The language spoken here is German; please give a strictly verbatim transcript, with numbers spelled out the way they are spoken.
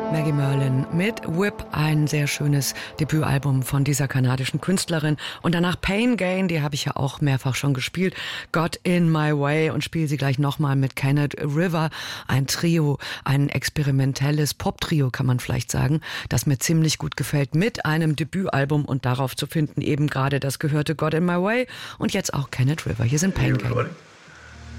Maggie Merlin mit Whip, ein sehr schönes Debütalbum von dieser kanadischen Künstlerin. Und danach Pain Gain, die habe ich ja auch mehrfach schon gespielt. Got in My Way, und spiele sie gleich nochmal mit Kenneth River. Ein Trio, ein experimentelles Pop-Trio kann man vielleicht sagen, das mir ziemlich gut gefällt, mit einem Debütalbum, und darauf zu finden eben gerade das gehörte Got in My Way und jetzt auch Kenneth River. Hier sind Pain Gain.